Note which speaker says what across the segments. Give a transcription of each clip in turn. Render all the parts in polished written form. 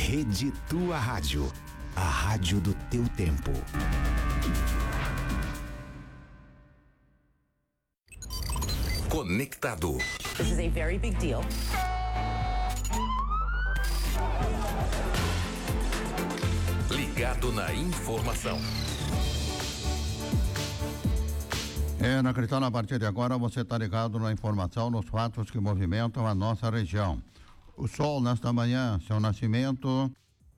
Speaker 1: Rede Tua Rádio, a rádio do teu tempo. Conectado.
Speaker 2: This is a very big deal.
Speaker 1: Ligado na informação.
Speaker 3: Na Cristal, a partir de agora, você está ligado na informação, nos fatos que movimentam a nossa região. O sol, nesta manhã, seu nascimento,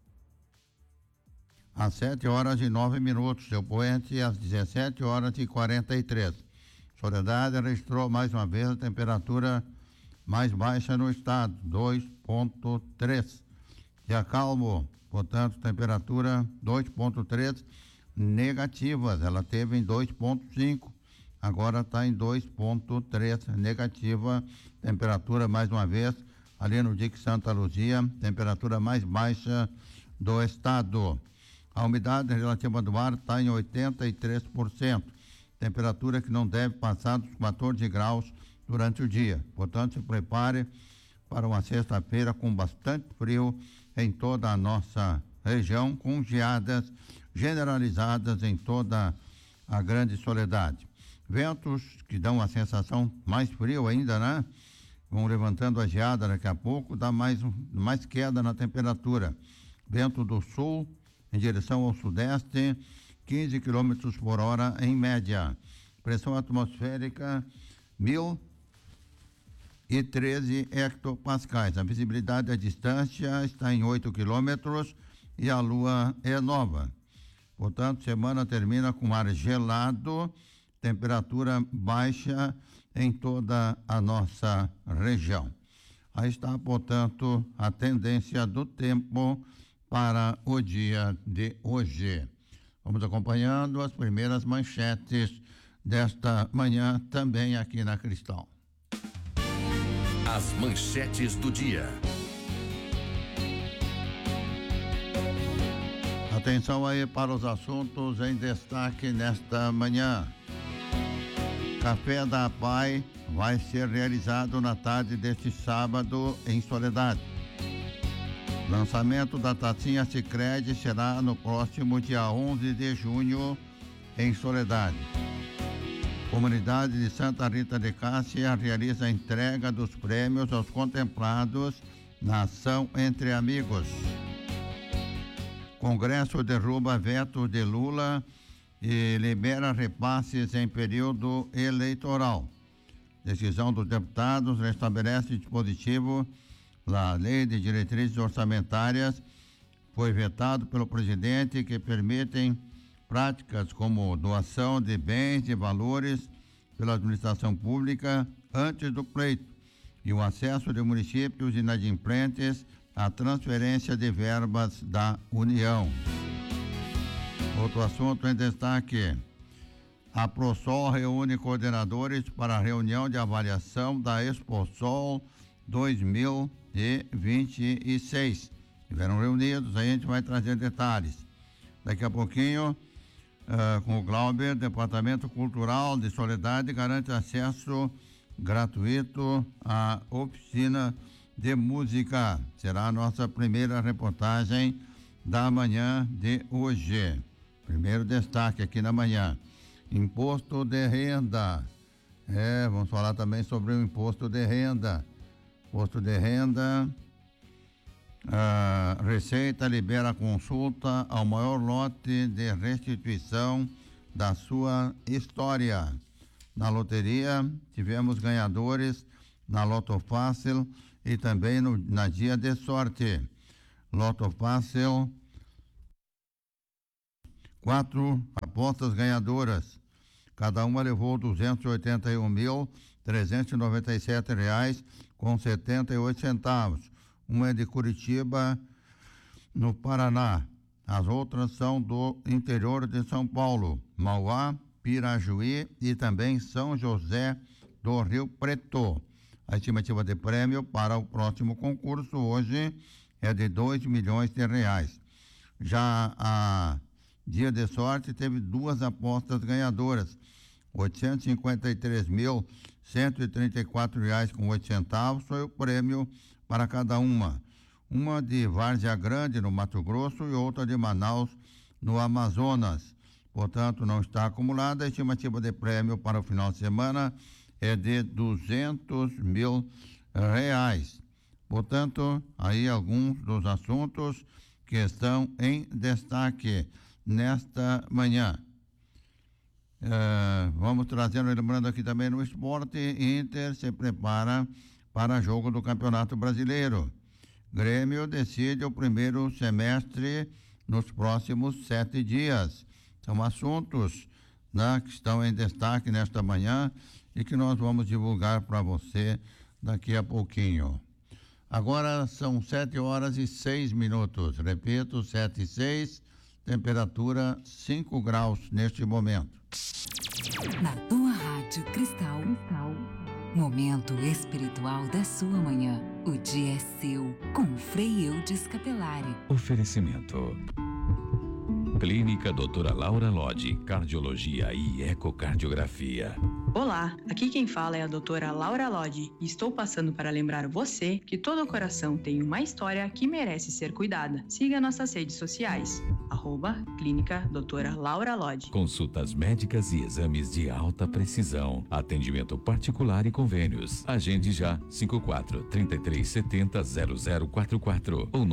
Speaker 3: às 7h09, seu poente, às 17h43. Soledade registrou mais uma vez a temperatura mais baixa no estado, 2,3. Dia calmo, portanto, temperatura 2,3 negativas. Ela teve em 2,5. Agora está em 2,3 negativa, temperatura mais uma vez, ali no Dique Santa Luzia, temperatura mais baixa do estado. A umidade relativa do ar está em 83%, temperatura que não deve passar dos 14 graus durante o dia. Portanto, se prepare para uma sexta-feira com bastante frio em toda a nossa região, com geadas generalizadas em toda a Grande Soledade. Ventos que dão a sensação mais frio ainda, né? Vão levantando a geada daqui a pouco, dá mais queda na temperatura. Vento do sul em direção ao sudeste, 15 km por hora em média. Pressão atmosférica 1.013 hectopascais. A visibilidade à distância está em 8 quilômetros e a lua é nova. Portanto, semana termina com ar gelado, temperatura baixa em toda a nossa região. Aí está, portanto, a tendência do tempo para o dia de hoje. Vamos acompanhando as primeiras manchetes desta manhã também aqui na Cristal.
Speaker 1: As manchetes do dia.
Speaker 3: Atenção aí para os assuntos em destaque nesta manhã. Café da Pai vai ser realizado na tarde deste sábado em Soledade. Lançamento da Tacinha Sicredi será no próximo dia 11 de junho em Soledade. Comunidade de Santa Rita de Cássia realiza a entrega dos prêmios aos contemplados na ação Entre Amigos. Congresso derruba veto de Lula e libera repasses em período eleitoral. Decisão dos deputados restabelece dispositivo da Lei de Diretrizes Orçamentárias. Foi vetado pelo presidente que permitem práticas como doação de bens e valores pela administração pública antes do pleito e o acesso de municípios inadimplentes à transferência de verbas da União. Outro assunto em destaque. A ProSol reúne coordenadores para a reunião de avaliação da ExpoSol 2026. Estiveram reunidos, aí a gente vai trazer detalhes. Daqui a pouquinho, com o Glauber, Departamento Cultural de Soledade garante acesso gratuito à oficina de música. Será a nossa primeira reportagem da manhã de hoje. Primeiro destaque aqui na manhã. Imposto de renda. Vamos falar também sobre o imposto de renda. Imposto de renda. A Receita libera consulta ao maior lote de restituição da sua história. Na loteria, tivemos ganhadores na Loto Fácil e também na Dia de Sorte. Loto Fácil, 4 apostas ganhadoras. Cada uma levou R$281.397,78. Uma é de Curitiba, no Paraná. As outras são do interior de São Paulo, Mauá, Pirajuí e também São José do Rio Preto. A estimativa de prêmio para o próximo concurso hoje é de R$2 milhões. Já a Dia de Sorte teve 2 apostas ganhadoras, R$853.134,08 foi o prêmio para cada uma. uma de Várzea Grande, no Mato Grosso, e outra de Manaus, no Amazonas. Portanto, não está acumulada. A estimativa de prêmio para o final de semana é de R$200 mil. Portanto, aí alguns dos assuntos que estão em destaque nesta manhã. Vamos trazendo, lembrando aqui também no esporte, Inter se prepara para jogo do Campeonato Brasileiro. Grêmio decide o primeiro semestre nos próximos 7 dias. São assuntos, né, que estão em destaque nesta manhã e que nós vamos divulgar para você daqui a pouquinho. Agora são 7h06. Repito, 7h06, temperatura 5 graus neste momento.
Speaker 2: Na tua Rádio Cristal. Momento espiritual da sua manhã. O dia é seu, com Frei Eudes Capelari.
Speaker 4: Oferecimento. Clínica Doutora Laura Lodi, Cardiologia e Ecocardiografia.
Speaker 5: Olá, aqui quem fala é a doutora Laura Lodi e estou passando para lembrar você que todo coração tem uma história que merece ser cuidada. Siga nossas redes sociais, @Clínica Doutora Laura Lodi.
Speaker 4: Consultas médicas e exames de alta precisão. Atendimento particular e convênios. Agende já 54-3370-0044 ou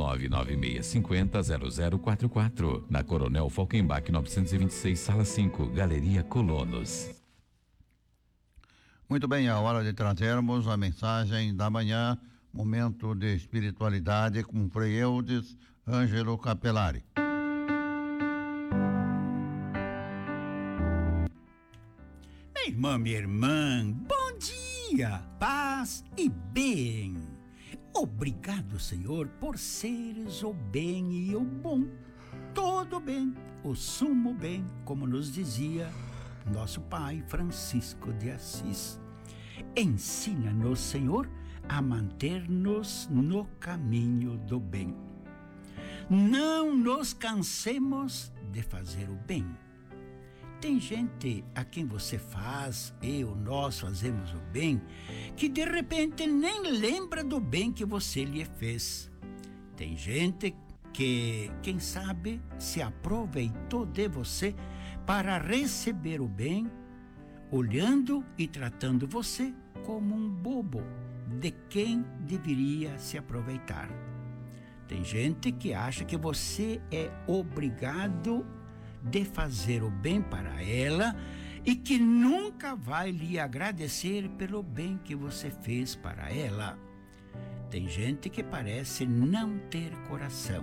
Speaker 4: 99650-0044. Na Coronel Falkenbach 926, Sala 5, Galeria Colonos.
Speaker 3: Muito bem, é a hora de trazermos a mensagem da manhã, momento de espiritualidade com Frei Eudes Ângelo Capelari.
Speaker 6: Minha irmã, bom dia, paz e bem. Obrigado, Senhor, por seres o bem e o bom. Todo bem, o sumo bem, como nos dizia nosso pai Francisco de Assis. Ensina-nos, Senhor, a manter-nos no caminho do bem. Não nos cansemos de fazer o bem. Tem gente a quem você faz, nós fazemos o bem, que de repente nem lembra do bem que você lhe fez. Tem gente que, quem sabe, se aproveitou de você para receber o bem, olhando e tratando você como um bobo, de quem deveria se aproveitar. Tem gente que acha que você é obrigado de fazer o bem para ela e que nunca vai lhe agradecer pelo bem que você fez para ela. Tem gente que parece não ter coração,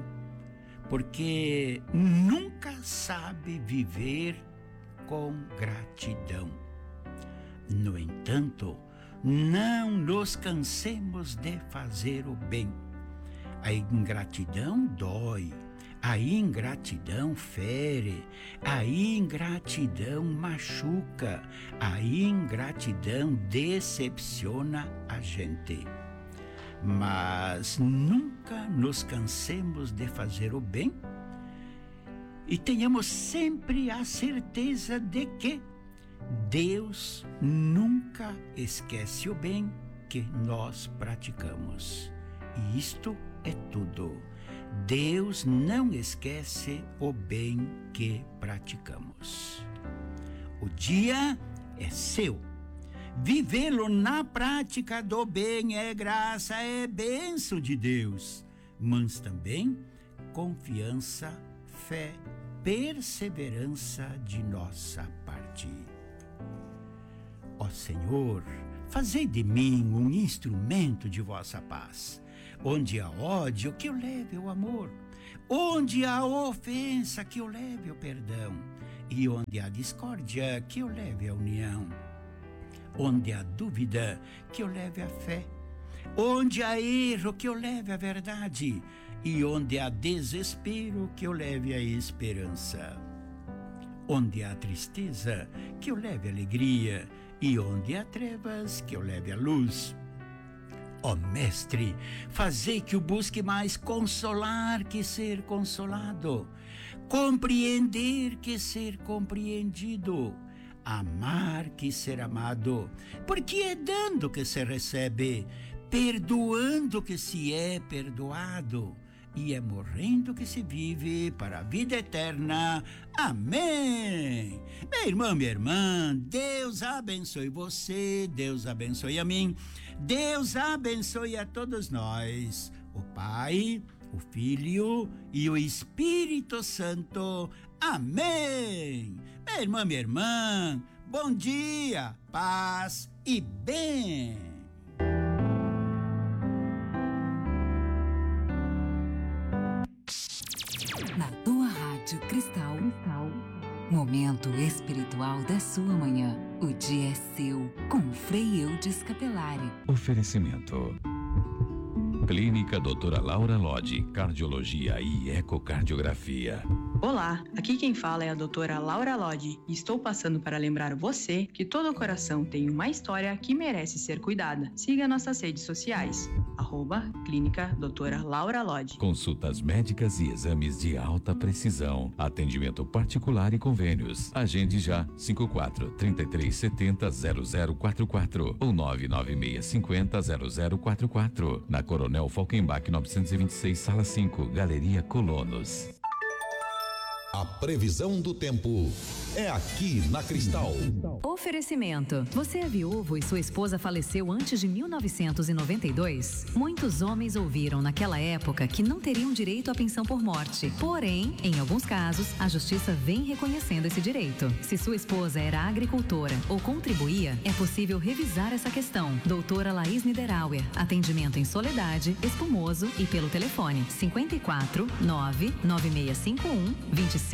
Speaker 6: porque nunca sabe viver com gratidão. No entanto, não nos cansemos de fazer o bem. A ingratidão dói, a ingratidão fere, a ingratidão machuca, a ingratidão decepciona a gente. Mas nunca nos cansemos de fazer o bem e tenhamos sempre a certeza de que Deus nunca esquece o bem que nós praticamos. E isto é tudo. Deus não esquece o bem que praticamos. O dia é seu. Vivê-lo na prática do bem é graça, é bênção de Deus, mas também confiança, fé, perseverança de nossa parte. Ó Senhor, fazei de mim um instrumento de vossa paz. Onde há ódio, que eu leve o amor. Onde há ofensa, que eu leve o perdão. E onde há discórdia, que eu leve a união. Onde há dúvida, que eu leve a fé. Onde há erro, que eu leve a verdade. E onde há desespero, que eu leve a esperança. Onde há tristeza, que eu leve a alegria. E onde há trevas, que eu leve a luz. Ó Mestre, fazei que eu busque mais consolar que ser consolado, compreender que ser compreendido, amar que ser amado, porque é dando que se recebe, perdoando que se é perdoado, e é morrendo que se vive para a vida eterna. Amém. Meu irmão, minha irmã, Deus abençoe você, Deus abençoe a mim, Deus abençoe a todos nós, o Pai, o Filho e o Espírito Santo. Amém. Meu irmão, minha irmã, bom dia, paz e bem.
Speaker 2: Na tua Rádio Cristal, momento espiritual da sua manhã. O dia é seu, com Frei Eudes Capelari.
Speaker 4: Oferecimento. Clínica Doutora Laura Lodge, Cardiologia e Ecocardiografia.
Speaker 5: Olá, aqui quem fala é a doutora Laura Lodge e estou passando para lembrar você que todo coração tem uma história que merece ser cuidada. Siga nossas redes sociais, @Clínica Doutora Laura Lodge.
Speaker 4: Consultas médicas e exames de alta precisão. Atendimento particular e convênios. Agende já 54-3370-0044 ou 99650-0044. Na Coronel Falkenbach 926, Sala 5, Galeria Colonos.
Speaker 7: A previsão do tempo é aqui na Cristal.
Speaker 8: Oferecimento. Você é viúvo e sua esposa faleceu antes de 1992? Muitos homens ouviram naquela época que não teriam direito à pensão por morte. Porém, em alguns casos, a justiça vem reconhecendo esse direito. Se sua esposa era agricultora ou contribuía, é possível revisar essa questão. Doutora Laís Niederauer. Atendimento em Soledade, Espumoso e pelo telefone 54 99651 2599.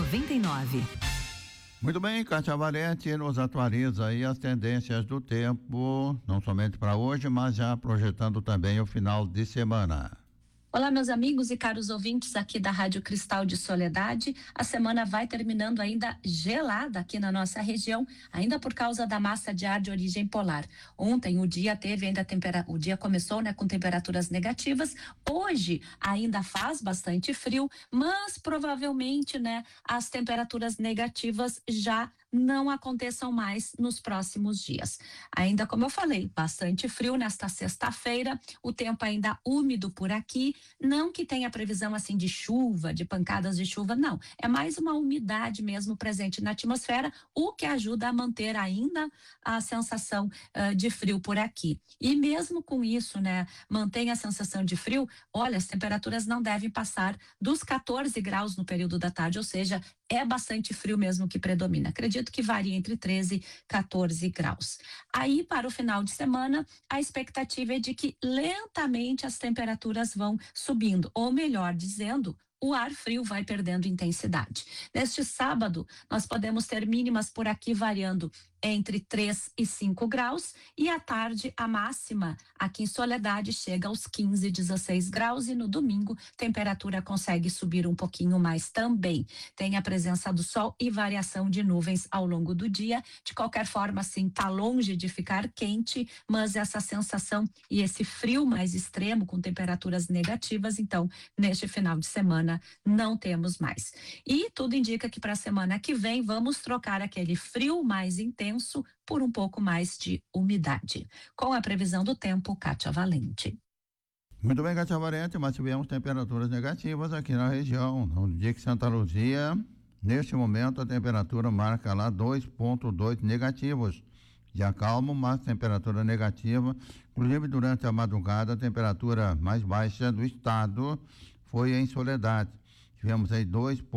Speaker 3: Muito bem, Kátia Valente nos atualiza aí as tendências do tempo, não somente para hoje, mas já projetando também o final de semana.
Speaker 9: Olá, meus amigos e caros ouvintes aqui da Rádio Cristal de Soledade. A semana vai terminando ainda gelada aqui na nossa região, ainda por causa da massa de ar de origem polar. Ontem o dia teve ainda o dia começou, né, com temperaturas negativas. Hoje ainda faz bastante frio, mas provavelmente, né, as temperaturas negativas já não aconteçam mais nos próximos dias. Ainda, como eu falei, bastante frio nesta sexta-feira, o tempo ainda úmido por aqui, não que tenha previsão assim de chuva, de pancadas de chuva, não, é mais uma umidade mesmo presente na atmosfera, o que ajuda a manter ainda a sensação de frio por aqui. E mesmo com isso, né, mantém a sensação de frio, olha, as temperaturas não devem passar dos 14 graus no período da tarde, ou seja, é bastante frio mesmo que predomina. Acredito que varia entre 13 e 14 graus. Aí, para o final de semana, a expectativa é de que lentamente as temperaturas vão subindo, ou melhor dizendo, o ar frio vai perdendo intensidade. Neste sábado, nós podemos ter mínimas por aqui variando entre 3 e 5 graus e à tarde a máxima aqui em Soledade chega aos 15, 16 graus e no domingo temperatura consegue subir um pouquinho mais também. Tem a presença do sol e variação de nuvens ao longo do dia. De qualquer forma, assim, tá longe de ficar quente, mas essa sensação e esse frio mais extremo com temperaturas negativas, então, neste final de semana não temos mais. E tudo indica que para a semana que vem vamos trocar aquele frio mais intenso por um pouco mais de umidade. Com a previsão do tempo, Kátia Valente.
Speaker 3: Muito bem, Kátia Valente, mas tivemos temperaturas negativas aqui na região. No dia que Santa Luzia, neste momento a temperatura marca lá 2,2 negativos. Já calmo, mas temperatura negativa. Inclusive durante a madrugada a temperatura mais baixa do estado foi em Soledade. Tivemos aí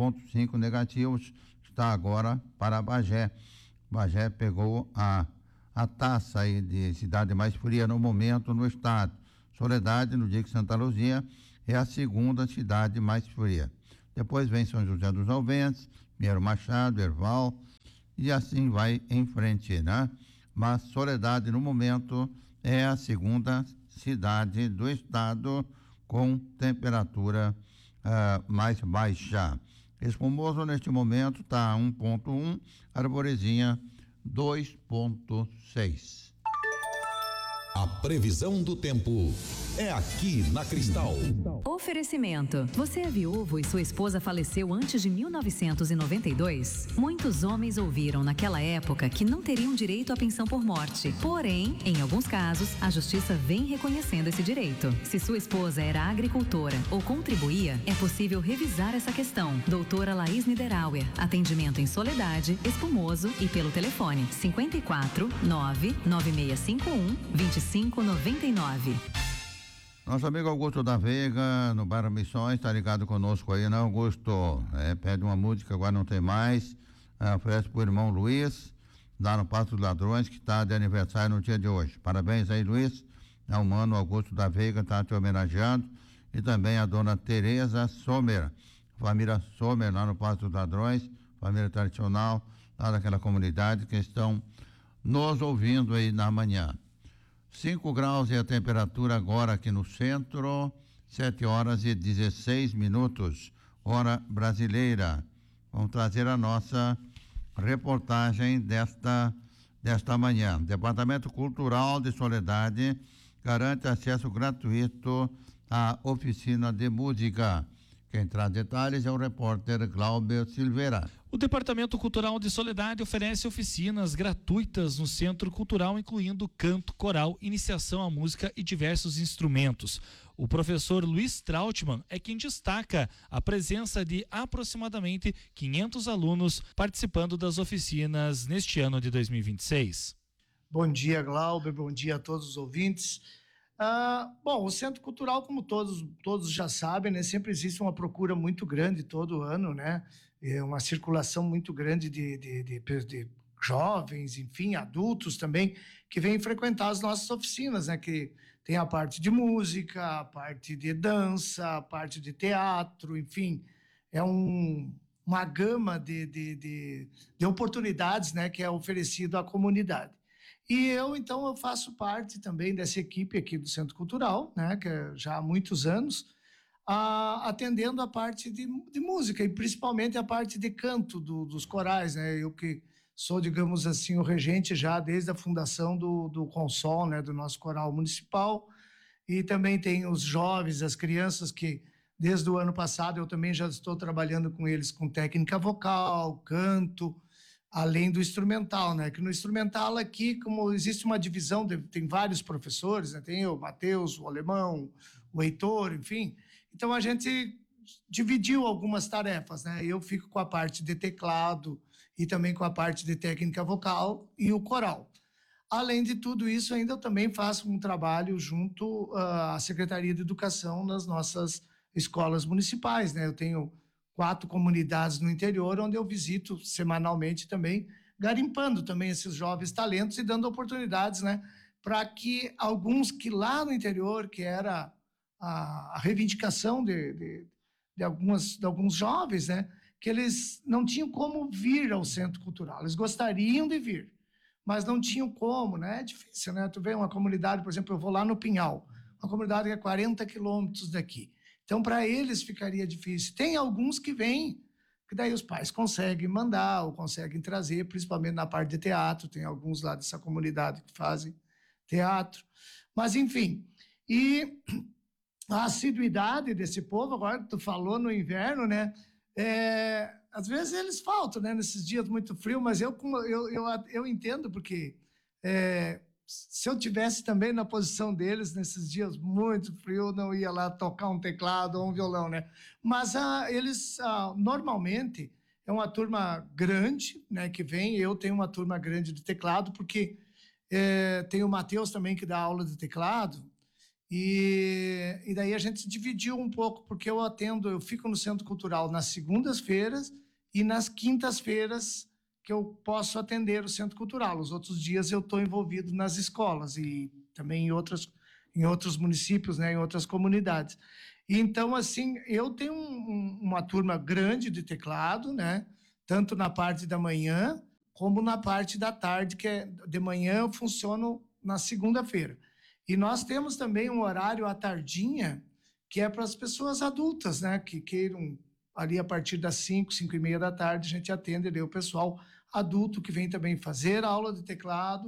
Speaker 3: 2,5 negativos, está agora para Bagé. Bagé pegou a taça aí de cidade mais fria no momento no estado. Soledade, no dia que Santa Luzia, é a segunda cidade mais fria. Depois vem São José dos Alventes, Pinheiro Machado, Erval, e assim vai em frente, né? Mas Soledade, no momento, é a segunda cidade do estado com temperatura mais baixa. Espumoso neste momento está 1,1, Arvorezinha 2,6.
Speaker 7: A previsão do tempo é aqui na Cristal.
Speaker 8: Oferecimento. Você é viúvo e sua esposa faleceu antes de 1992? Muitos homens ouviram naquela época que não teriam direito à pensão por morte. Porém, em alguns casos, a justiça vem reconhecendo esse direito. Se sua esposa era agricultora ou contribuía, é possível revisar essa questão. Doutora Laís Niederauer. Atendimento em Soledade, Espumoso e pelo telefone 54 99651 2599.
Speaker 3: Nosso amigo Augusto da Veiga, no Bairro Missões, está ligado conosco aí, né, Augusto? Pede uma música, agora não tem mais. Oferece pro irmão Luiz, lá no Passo dos Ladrões, que está de aniversário no dia de hoje. Parabéns aí, Luiz. O mano Augusto da Veiga está te homenageando. E também a dona Tereza Sommer, família Sommer, lá no Passo dos Ladrões, família tradicional, lá daquela comunidade que estão nos ouvindo aí na manhã. 5 graus é a temperatura agora aqui no centro, 7h16, hora brasileira. Vamos trazer a nossa reportagem desta manhã. Departamento Cultural de Soledade garante acesso gratuito à oficina de música. Quem traz detalhes é o repórter Glauber Silveira.
Speaker 10: O Departamento Cultural de Soledade oferece oficinas gratuitas no Centro Cultural, incluindo canto, coral, iniciação à música e diversos instrumentos. O professor Luiz Trautmann é quem destaca a presença de aproximadamente 500 alunos participando das oficinas neste ano de 2026.
Speaker 11: Bom dia, Glauber, bom dia a todos os ouvintes. Bom, o Centro Cultural, como todos já sabem, né, sempre existe uma procura muito grande todo ano, né? Uma circulação muito grande de jovens, enfim, adultos também, que vêm frequentar as nossas oficinas, né? Que tem a parte de música, a parte de dança, a parte de teatro, enfim, é uma gama de oportunidades, né, que é oferecido à comunidade. E eu faço parte também dessa equipe aqui do Centro Cultural, né, que já há muitos anos, atendendo a parte de música e principalmente a parte de canto dos corais, né? Eu que sou, digamos assim, o regente já desde a fundação do Consol, né, do nosso coral municipal, e também tem os jovens, as crianças que desde o ano passado eu também já estou trabalhando com eles com técnica vocal, canto, além do instrumental, né? Que no instrumental aqui, como existe uma divisão, tem vários professores, né? Tem o Matheus, o Alemão, o Heitor, enfim. Então a gente dividiu algumas tarefas, né? Eu fico com a parte de teclado e também com a parte de técnica vocal e o coral. Além de tudo isso, ainda eu também faço um trabalho junto à Secretaria de Educação nas nossas escolas municipais, né? Eu tenho 4 comunidades no interior, onde eu visito semanalmente também, garimpando também esses jovens talentos e dando oportunidades, né, para que alguns que lá no interior, que era a reivindicação de alguns jovens, né, que eles não tinham como vir ao Centro Cultural, eles gostariam de vir, mas não tinham como, né, é difícil, né, tu vê uma comunidade, por exemplo, eu vou lá no Pinhal, uma comunidade que é 40 quilômetros daqui. Então, para eles ficaria difícil. Tem alguns que vêm, que daí os pais conseguem mandar ou conseguem trazer, principalmente na parte de teatro. Tem alguns lá dessa comunidade que fazem teatro. Mas, enfim, e a assiduidade desse povo, agora que tu falou no inverno, né? Às vezes eles faltam, né? Nesses dias muito frio, mas eu entendo, porque se eu tivesse também na posição deles, nesses dias muito frio, não ia lá tocar um teclado ou um violão, né? Mas eles, normalmente, é uma turma grande, né, que vem. Eu tenho uma turma grande de teclado, porque tem o Matheus também, que dá aula de teclado, e daí a gente dividiu um pouco, porque eu fico no Centro Cultural nas segundas-feiras e nas quintas-feiras, que eu posso atender o Centro Cultural. Os outros dias eu estou envolvido nas escolas e também em outros municípios, né, em outras comunidades. E então, assim, eu tenho uma turma grande de teclado, né, tanto na parte da manhã como na parte da tarde, que de manhã eu funciono na segunda-feira. E nós temos também um horário à tardinha, que é para as pessoas adultas, né, que queiram, ali a partir das 5h da tarde, a gente atende ali o pessoal adulto que vem também fazer aula de teclado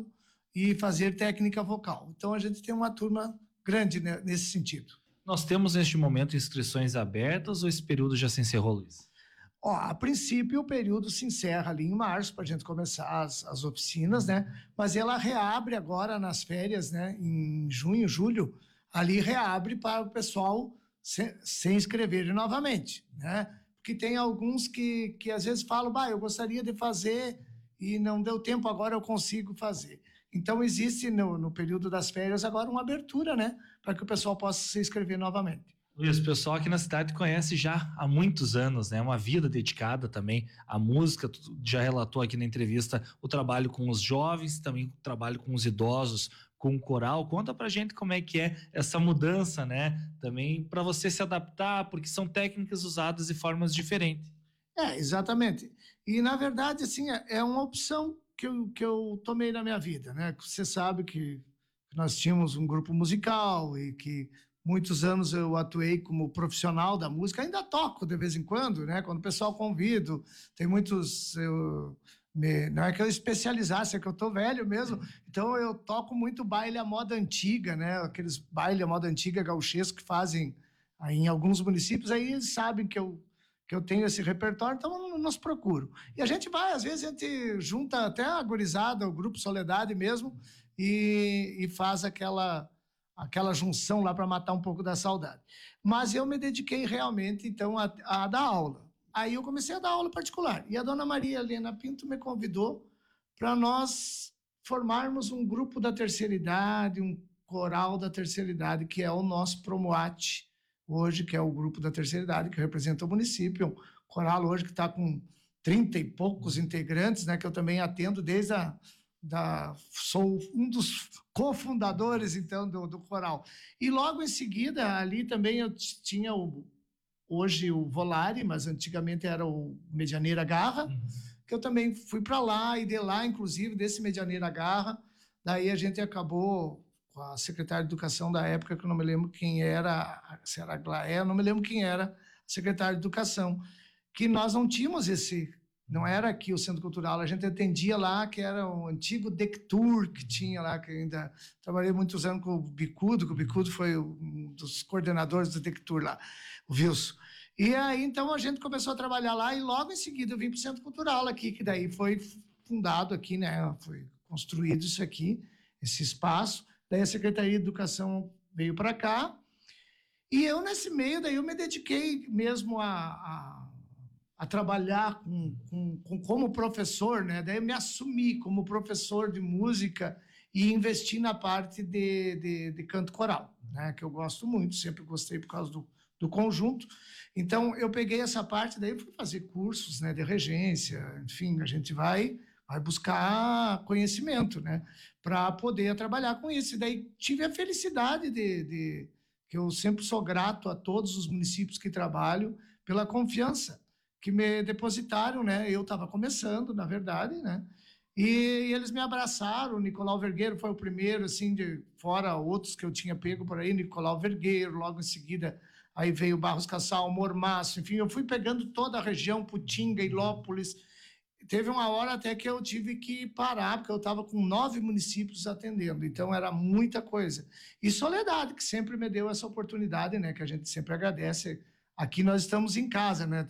Speaker 11: e fazer técnica vocal. Então, a gente tem uma turma grande, né, nesse sentido.
Speaker 10: Nós temos neste momento inscrições abertas ou esse período já se encerrou, Luiz?
Speaker 11: A princípio, o período se encerra ali em março para a gente começar as oficinas, né? Mas ela reabre agora nas férias, né? Em junho, julho, ali reabre para o pessoal se inscrever novamente, né? Porque tem alguns que às vezes falam, eu gostaria de fazer e não deu tempo, agora eu consigo fazer. Então, existe no período das férias agora uma abertura, né? Para que o pessoal possa se inscrever novamente.
Speaker 10: Luiz, o pessoal aqui na cidade conhece já há muitos anos, né? Uma vida dedicada também à música. Tu já relatou aqui na entrevista o trabalho com os jovens, também o trabalho com os idosos, com o coral. Conta pra gente como é que é essa mudança, né? Também para você se adaptar, porque são técnicas usadas de formas diferentes.
Speaker 11: Exatamente. E, na verdade, assim, é uma opção que eu tomei na minha vida, né? Você sabe que nós tínhamos um grupo musical e que muitos anos eu atuei como profissional da música, ainda toco de vez em quando, né? Quando o pessoal convido, tem muitos... não é que eu especializasse, é que eu tô velho mesmo, então eu toco muito baile à moda antiga, né? Aqueles baile à moda antiga gauchesco que fazem aí em alguns municípios, aí eles sabem que eu tenho esse repertório, então nós procuro. E a gente vai, às vezes a gente junta até a gurizada, o Grupo Soledade mesmo, e faz aquela junção lá para matar um pouco da saudade. Mas eu me dediquei realmente, então, a dar aula. Aí eu comecei a dar aula particular. E a dona Maria Helena Pinto me convidou para nós formarmos um grupo da terceira idade, um coral da terceira idade, que é o nosso Promoate, hoje, que é o grupo da terceira idade, que representa o município. Um coral hoje que está com 30 e poucos integrantes, né, que eu também atendo desde sou um dos cofundadores, então, do coral. E logo em seguida, ali também eu tinha hoje o Volare, mas antigamente era o Medianeira Garra, que eu também fui para lá, e de lá, inclusive, desse Medianeira Garra, daí a gente acabou com a secretária de Educação da época, que eu não me lembro quem era, se era a Glaé, eu não me lembro quem era a secretária de Educação, que nós não tínhamos não era aqui o Centro Cultural, a gente atendia lá, que era o antigo Dectur, que tinha lá, que ainda trabalhei muitos anos com o Bicudo, que o Bicudo foi um dos coordenadores do Dectur lá, o Wilson. E aí, então, a gente começou a trabalhar lá, e logo em seguida eu vim para o Centro Cultural aqui, que daí foi fundado aqui, né, foi construído isso aqui, esse espaço, daí a Secretaria de Educação veio para cá, e eu, nesse meio, daí eu me dediquei mesmo a trabalhar como professor, né? Daí eu me assumi como professor de música e investi na parte de canto coral, né? Que eu gosto muito, sempre gostei por causa do conjunto. Então, eu peguei essa parte, daí fui fazer cursos, né, de regência, enfim, a gente vai buscar conhecimento, né, para poder trabalhar com isso. E daí tive a felicidade que eu sempre sou grato a todos os municípios que trabalho pela confiança que me depositaram, né? Eu estava começando, na verdade, né? E eles me abraçaram. O Nicolau Vergueiro foi o primeiro, assim, fora outros que eu tinha pego por aí, Nicolau Vergueiro, logo em seguida, aí veio Barros Cassal, Mormaço, enfim, eu fui pegando toda a região, Putinga, Ilópolis. Teve uma hora até que eu tive que parar, porque eu estava com 9 municípios atendendo, então era muita coisa. E Soledade, que sempre me deu essa oportunidade, né? Que a gente sempre agradece. Aqui nós estamos em casa, né?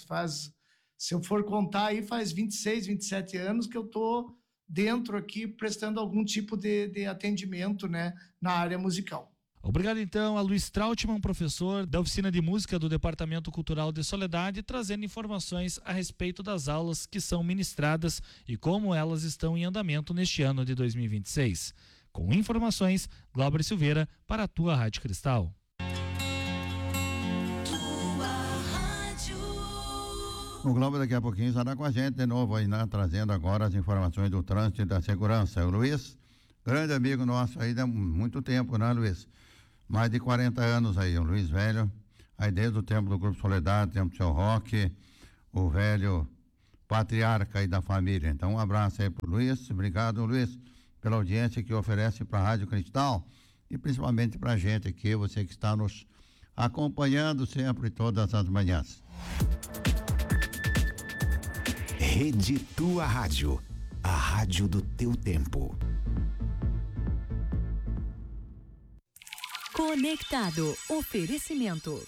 Speaker 11: Se eu for contar aí, faz 26, 27 anos que eu estou dentro aqui prestando algum tipo de atendimento, né, na área musical.
Speaker 10: Obrigado, então, a Luiz Trautmann, professor da Oficina de Música do Departamento Cultural de Soledade, trazendo informações a respeito das aulas que são ministradas e como elas estão em andamento neste ano de 2026. Com informações, Glauber Silveira, para a tua Rádio Cristal.
Speaker 3: O Glauber daqui a pouquinho estará com a gente de novo aí, né, trazendo agora as informações do trânsito e da segurança. O Luiz, grande amigo nosso aí há muito tempo, né, Luiz? Mais de 40 anos aí, o Luiz Velho, aí desde o tempo do Grupo Soledade, tempo do seu Roque, o velho patriarca aí da família. Então, um abraço aí pro Luiz. Obrigado, Luiz, pela audiência que oferece para a Rádio Cristal e principalmente para a gente aqui, você que está nos acompanhando sempre todas as manhãs.
Speaker 1: Rede Tua Rádio, a rádio do teu tempo.
Speaker 8: Conectado. Oferecimento.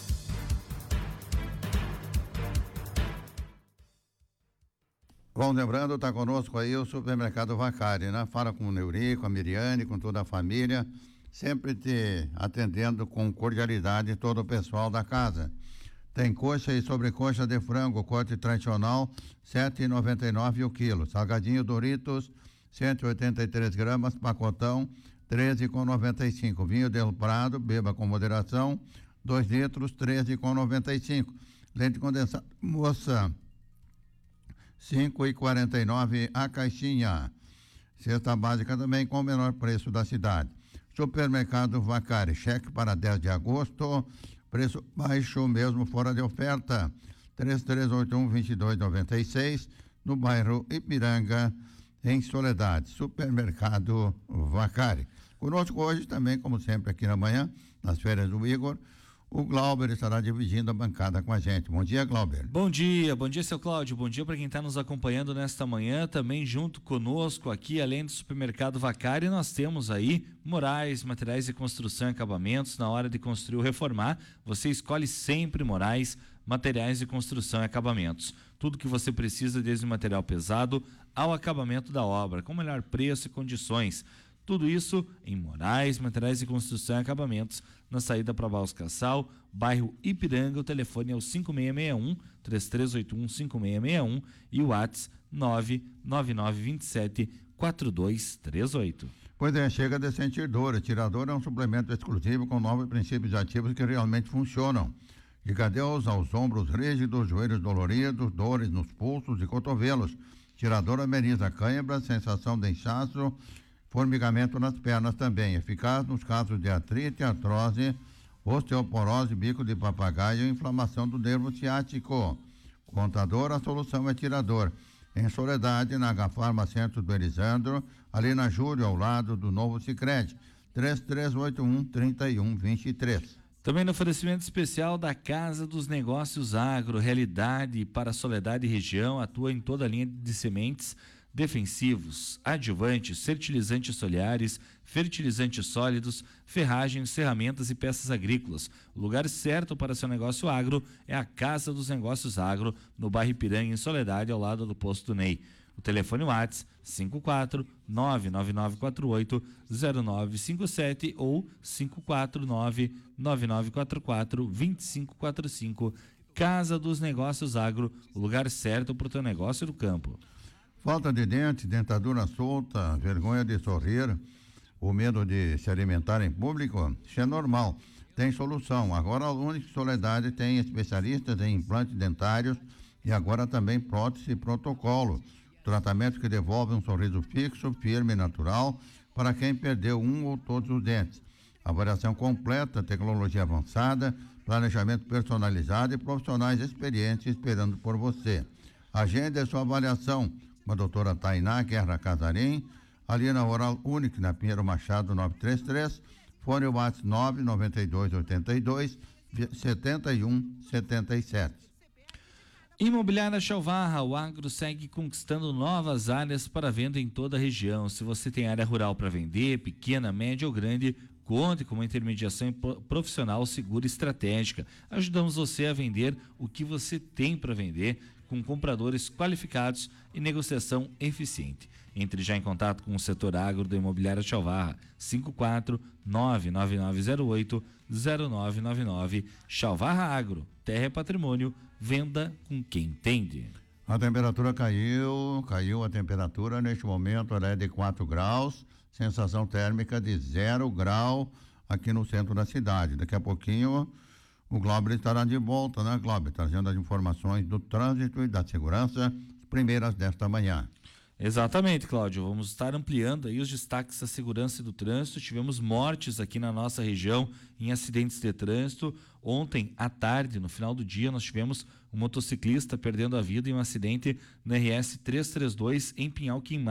Speaker 3: Bom, lembrando, está conosco aí o Supermercado Vacari, né? Fala com o Neuri, com a Miriane, com toda a família, sempre te atendendo com cordialidade todo o pessoal da casa. Tem coxa e sobrecoxa de frango, corte tradicional, R$ 7,99 o quilo. Salgadinho Doritos, 183 gramas, pacotão, R$ 13,95. Vinho Del Prado, beba com moderação, 2 litros, R$ 13,95. Leite condensado, moça, R$ 5,49 a caixinha. Cesta básica também com o menor preço da cidade. Supermercado Vacari, cheque para 10 de agosto, preço baixo mesmo fora de oferta. 3381-2296, no bairro Ipiranga, em Soledade. Supermercado Vacari. Conosco hoje também, como sempre, aqui na manhã, nas férias do Igor, o Glauber estará dividindo a bancada com a gente. Bom dia, Glauber.
Speaker 10: Bom dia, seu Cláudio. Bom dia para quem está nos acompanhando nesta manhã. Também junto conosco aqui, além do Supermercado Vacari, nós temos aí Moraes, materiais de construção e acabamentos. Na hora de construir ou reformar, você escolhe sempre Moraes, materiais de construção e acabamentos. Tudo que você precisa, desde o material pesado ao acabamento da obra, com melhor preço e condições. Tudo isso em Moraes, materiais de construção e acabamentos, na saída para Valscassal, bairro Ipiranga. O telefone é o 5661-3381-5661 e o WhatsApp 99927-4238.
Speaker 3: Pois é, chega de sentir dor. O Tirador é um suplemento exclusivo com 9 princípios ativos que realmente funcionam. Diga adeus aos ombros rígidos, joelhos doloridos, dores nos pulsos e cotovelos. Tirador ameniza cãibra, sensação de inchaço, formigamento nas pernas também. Eficaz nos casos de artrite, artrose, osteoporose, bico de papagaio e inflamação do nervo ciático. Contador, a solução é Tirador. Em Soledade, na Agafarma Centro do Elisandro, ali na Júlio, ao lado do Novo Sicredi. 3381-3123.
Speaker 10: Também no oferecimento especial da Casa dos Negócios Agro, realidade para Soledade e região, atua em toda a linha de sementes, defensivos, adjuvantes, fertilizantes foliares, fertilizantes sólidos, ferragens, ferramentas e peças agrícolas. O lugar certo para seu negócio agro é a Casa dos Negócios Agro, no bairro Ipiranga, em Soledade, ao lado do posto Ney. O telefone WhatsApp 54999480957 ou 54999442545. Casa dos Negócios Agro, o lugar certo para o teu negócio no campo.
Speaker 3: Falta de dente, dentadura solta, vergonha de sorrir, o medo de se alimentar em público, isso é normal, tem solução. Agora a Única Soledade tem especialistas em implantes dentários e agora também prótese e protocolo. Tratamento que devolve um sorriso fixo, firme e natural para quem perdeu um ou todos os dentes. Avaliação completa, tecnologia avançada, planejamento personalizado e profissionais experientes esperando por você. Agende a sua avaliação com a doutora Tainá Guerra Casarim, ali na Oral Única, na Pinheiro Machado 933, fone o WhatsApp 99282-7177.
Speaker 10: Imobiliária Chalvarra, o agro segue conquistando novas áreas para venda em toda a região. Se você tem área rural para vender, pequena, média ou grande, conte com uma intermediação profissional segura e estratégica. Ajudamos você a vender o que você tem para vender, com compradores qualificados e negociação eficiente. Entre já em contato com o setor agro da Imobiliária Chalvarra, 54999080999. Chalvarra Agro, terra é patrimônio, venda com quem entende.
Speaker 3: A temperatura caiu a temperatura, neste momento ela é de 4 graus, sensação térmica de 0 grau aqui no centro da cidade. Daqui a pouquinho o Glauber estará de volta, né, Glauber? Trazendo as informações do trânsito e da segurança, primeiras desta manhã.
Speaker 10: Exatamente, Cláudio. Vamos estar ampliando aí os destaques da segurança e do trânsito. Tivemos mortes aqui na nossa região em acidentes de trânsito. Ontem, à tarde, no final do dia, nós tivemos um motociclista perdendo a vida em um acidente na RS 332 em Pinhal Queimado.